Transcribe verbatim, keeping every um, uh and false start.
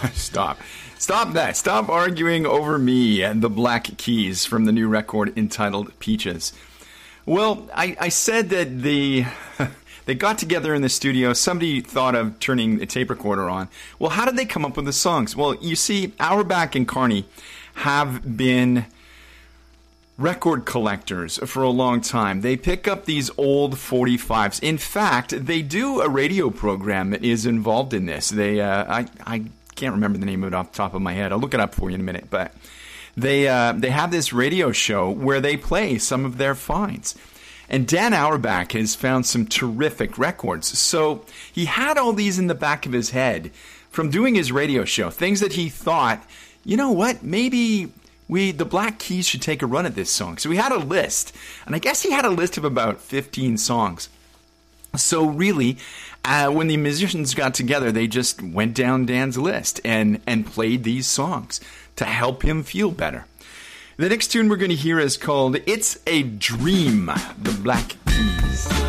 Stop. Stop that. Stop arguing over me and the Black Keys from the new record entitled Peaches. Well, I, I said that the... They got together in the studio. Somebody thought of turning a tape recorder on. Well, how did they come up with the songs? Well, you see, Auerbach and Carney have been record collectors for a long time. They pick up these old forty-fives. In fact, they do a radio program that is involved in this. They, uh, I, I can't remember the name of it off the top of my head. I'll look it up for you in a minute. But they, uh, they have this radio show where they play some of their finds. And Dan Auerbach has found some terrific records. So he had all these in the back of his head from doing his radio show. Things that he thought, you know what, maybe we, the Black Keys, should take a run at this song. So he had a list. And I guess he had a list of about fifteen songs. So really, uh, when the musicians got together, they just went down Dan's list and, and played these songs to help him feel better. The next tune we're going to hear is called It's a Dream, the Black Keys.